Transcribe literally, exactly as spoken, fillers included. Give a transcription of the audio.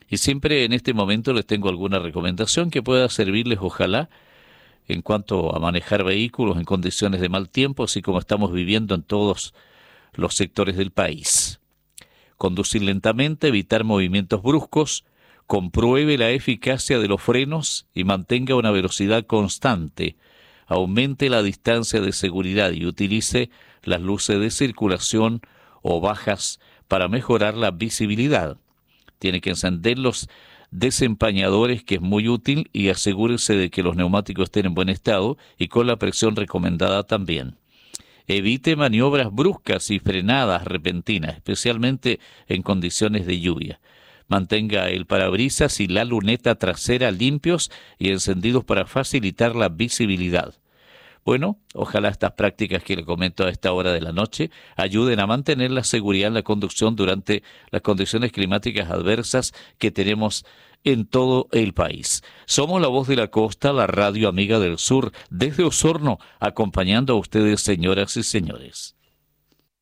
Y siempre en este momento les tengo alguna recomendación que pueda servirles, ojalá, en cuanto a manejar vehículos en condiciones de mal tiempo, así como estamos viviendo en todos los sectores del país. Conducir lentamente, evitar movimientos bruscos, compruebe la eficacia de los frenos y mantenga una velocidad constante. Aumente la distancia de seguridad y utilice las luces de circulación o bajas para mejorar la visibilidad. Tiene que encender los desempañadores, que es muy útil, y asegúrese de que los neumáticos estén en buen estado y con la presión recomendada también. Evite maniobras bruscas y frenadas repentinas, especialmente en condiciones de lluvia. Mantenga el parabrisas y la luneta trasera limpios y encendidos para facilitar la visibilidad. Bueno, ojalá estas prácticas que le comento a esta hora de la noche ayuden a mantener la seguridad en la conducción durante las condiciones climáticas adversas que tenemos en todo el país. Somos la voz de la costa, la radio amiga del sur, desde Osorno, acompañando a ustedes, señoras y señores.